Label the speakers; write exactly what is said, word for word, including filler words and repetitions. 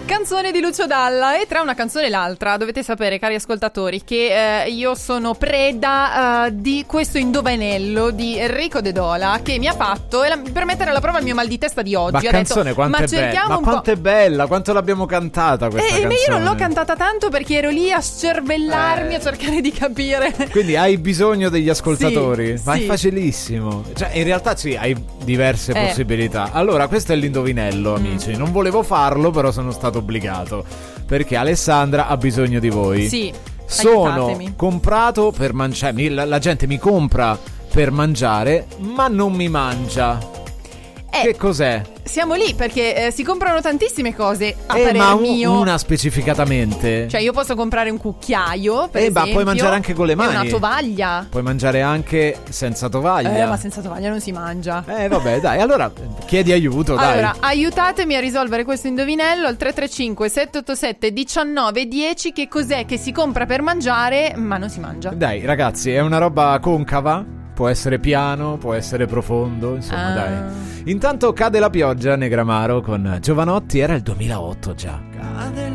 Speaker 1: Canzone di Lucio Dalla. E tra una canzone e l'altra dovete sapere, cari ascoltatori, che eh, io sono preda eh, di questo indovinello di Enrico De Dola, che mi ha fatto la, per mettere alla prova il mio mal di testa di oggi.
Speaker 2: Ma
Speaker 1: ha
Speaker 2: canzone
Speaker 1: detto,
Speaker 2: quanto
Speaker 1: ma
Speaker 2: è bella, ma
Speaker 1: un
Speaker 2: quanto è bella, quanto l'abbiamo cantata questa
Speaker 1: e,
Speaker 2: canzone.
Speaker 1: E io non l'ho cantata tanto perché ero lì a scervellarmi,
Speaker 2: eh.
Speaker 1: a cercare di capire.
Speaker 2: Quindi hai bisogno degli ascoltatori?
Speaker 1: Sì,
Speaker 2: ma
Speaker 1: sì.
Speaker 2: è facilissimo. Cioè, in realtà sì, hai diverse
Speaker 1: Eh.
Speaker 2: possibilità. Allora, questo è l'indovinello, amici.
Speaker 1: Mm.
Speaker 2: Non volevo farlo, però sono stato obbligato. Perché Alessandra ha bisogno di voi.
Speaker 1: Sì.
Speaker 2: Sono
Speaker 1: aiutatemi.
Speaker 2: comprato per mangiare. La, la gente mi compra per mangiare, ma non mi mangia.
Speaker 1: Eh.
Speaker 2: Che cos'è?
Speaker 1: Siamo lì perché eh, si comprano tantissime cose a
Speaker 2: Eh,
Speaker 1: parer
Speaker 2: ma un-
Speaker 1: mio.
Speaker 2: una specificatamente.
Speaker 1: Cioè io posso comprare un cucchiaio, per
Speaker 2: Eh,
Speaker 1: esempio,
Speaker 2: ma puoi mangiare anche con le
Speaker 1: e
Speaker 2: mani.
Speaker 1: una tovaglia.
Speaker 2: Puoi mangiare anche senza tovaglia.
Speaker 1: Eh, ma senza tovaglia non si mangia.
Speaker 2: Eh, vabbè, dai, allora chiedi aiuto, dai.
Speaker 1: Allora, aiutatemi a risolvere questo indovinello al tre tre cinque sette otto sette uno nove uno zero. Che cos'è che si compra per mangiare ma non si mangia?
Speaker 2: Dai, ragazzi, è una roba concava. Può essere piano, può essere profondo, insomma,
Speaker 1: Ah.
Speaker 2: dai. Intanto cade la pioggia, Negramaro con Giovanotti, era il duemilaotto già.
Speaker 3: Cade